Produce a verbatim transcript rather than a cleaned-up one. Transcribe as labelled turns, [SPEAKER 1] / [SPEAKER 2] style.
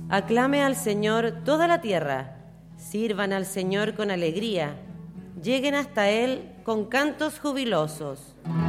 [SPEAKER 1] Aclame al Señor toda la tierra, sirvan al Señor con alegría, lleguen hasta Él con cantos jubilosos.